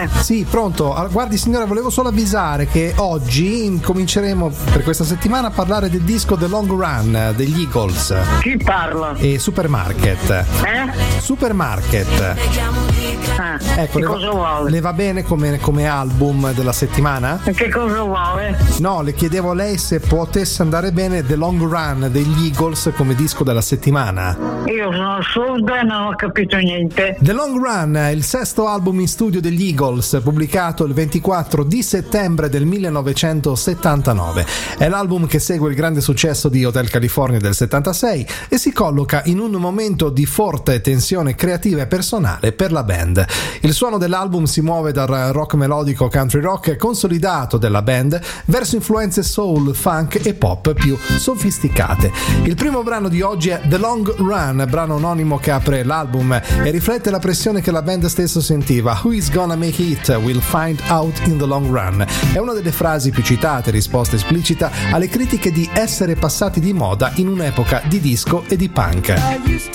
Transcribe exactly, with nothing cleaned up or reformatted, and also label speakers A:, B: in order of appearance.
A: Sì, pronto. Ah, guardi signora, volevo solo avvisare che oggi incominceremo per questa settimana a parlare del disco The Long Run degli Eagles.
B: Chi parla?
A: E Supermarket.
B: Eh?
A: Supermarket.
B: Ah,
A: Ecco,
B: che
A: le va,
B: cosa vuole?
A: le va bene come, come album della settimana?
B: Che cosa vuole?
A: No, le chiedevo a lei se potesse andare bene The Long Run degli Eagles come disco della settimana.
B: Io sono sorda e non ho capito niente.
A: The Long Run, il sesto album in studio degli Eagles, pubblicato il ventiquattro di settembre del millenovecentosettantanove. È l'album che segue il grande successo di Hotel California del settantasei e si colloca in un momento di forte tensione creativa e personale per la band. Il suono dell'album si muove dal rock melodico country rock consolidato della band verso influenze soul, funk e pop più sofisticate. Il primo brano di oggi è The Long Run, brano anonimo che apre l'album e riflette la pressione che la band stesso sentiva. Who is gonna make it? We'll find out in the long run. È una delle frasi più citate, risposta esplicita alle critiche di essere passati di moda in un'epoca di disco e di punk.